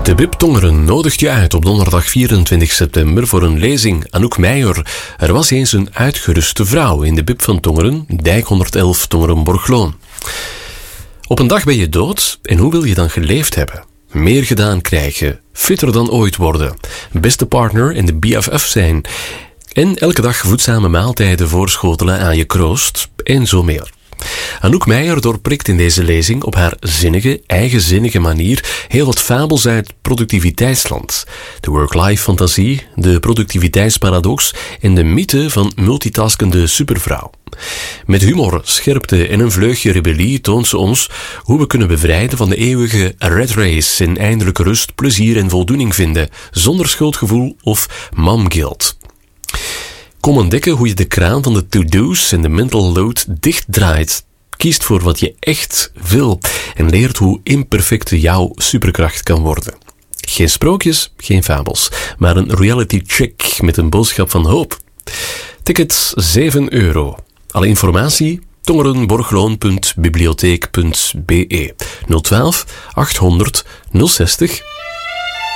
De Bib Tongeren nodigt je uit op donderdag 24 september voor een lezing. Anouk Meijer. Er was eens een uitgeruste vrouw in de Bib van Tongeren, dijk 111 Tongeren-Borgloon. Op een dag ben je dood en hoe wil je dan geleefd hebben? Meer gedaan krijgen, fitter dan ooit worden, beste partner en de BFF zijn en elke dag voedzame maaltijden voorschotelen aan je kroost en zo meer. Anouk Meijer doorprikt in deze lezing op haar zinnige, eigenzinnige manier heel wat fabels uit productiviteitsland. De work-life fantasie, de productiviteitsparadox en de mythe van multitaskende supervrouw. Met humor, scherpte en een vleugje rebellie toont ze ons hoe we kunnen bevrijden van de eeuwige rat race en eindelijk rust, plezier en voldoening vinden, zonder schuldgevoel of momguilt. Kom ontdekken hoe je de kraan van de to-do's en de mental load dichtdraait. Kiest voor wat je echt wil en leert hoe imperfect jouw superkracht kan worden. Geen sprookjes, geen fabels, maar een reality check met een boodschap van hoop. Tickets €7. Alle informatie tongerenborgloon.bibliotheek.be 012 800 060